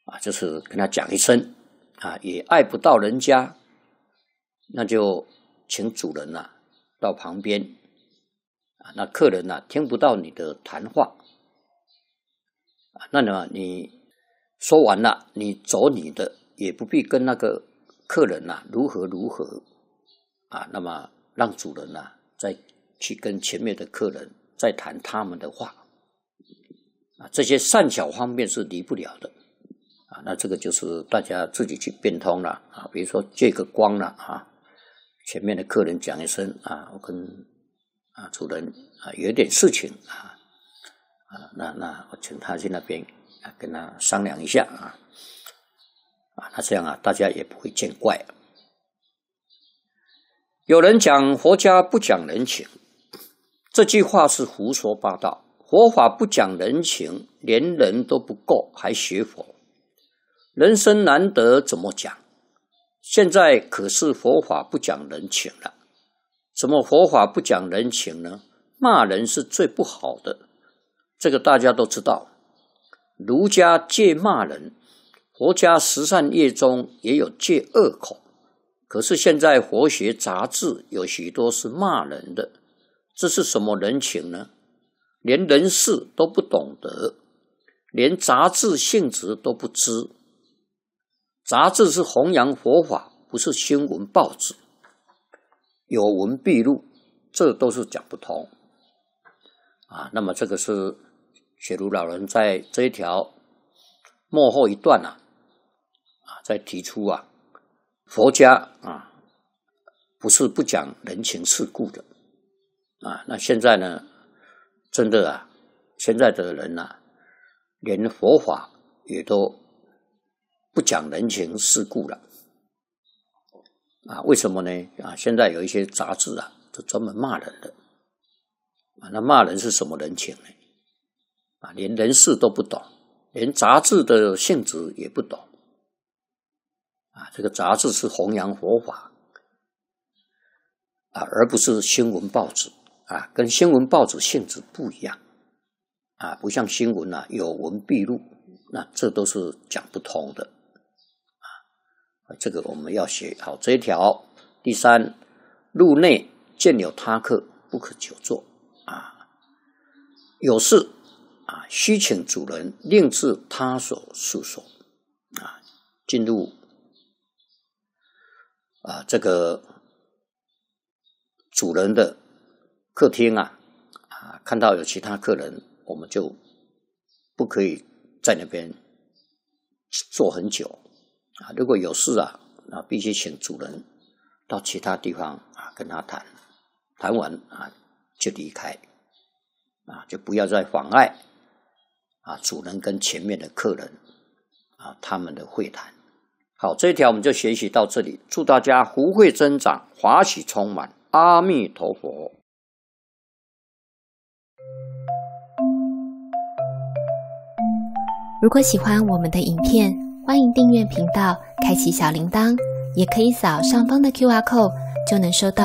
就是跟他讲一声也爱不到人家，那就请主人到旁边那客人听不到你的谈话那么你说完了，你走你的，也不必跟那个客人如何那么让主人再去跟前面的客人再谈他们的话这些善巧方面是离不了的那这个就是大家自己去变通了比如说借个光了前面的客人讲一声我跟主人有点事情那我请他去那边跟他商量一下那这样大家也不会见怪有人讲佛家不讲人情，这句话是胡说八道。佛法不讲人情，连人都不够，还学佛。人生难得怎么讲？现在可是佛法不讲人情了。怎么佛法不讲人情呢？骂人是最不好的，这个大家都知道。儒家戒骂人，佛家十善业中也有戒恶口。可是现在佛学杂志有许多是骂人的，这是什么人情呢？连人事都不懂得，连杂志性质都不知。杂志是弘扬佛法，不是新闻报纸，有文必录，这都是讲不通那么这个是雪茹老人在这一条末后一段在提出佛家不是不讲人情世故的那现在呢，真的现在的人连佛法也都不讲人情世故了为什么呢现在有一些杂志就专门骂人的那骂人是什么人情呢连人事都不懂，连杂志的性质也不懂这个杂志是弘扬佛法而不是新闻报纸跟新闻报纸性质不一样不像新闻有文必录，那这都是讲不通的这个我们要学好这一条。第三，入内见有他客，不可久坐有事须请主人另至他所诉说进入这个主人的客厅看到有其他客人，我们就不可以在那边坐很久如果有事必须请主人到其他地方跟他谈，谈完就离开就不要再妨碍主人跟前面的客人他们的会谈。好，这一条我们就学习到这里，祝大家福慧增长，华喜充满，阿弥陀佛。 如果喜欢我们的影片，欢迎订阅频道，开启小铃铛，也可以扫上方的 QR code，就能收到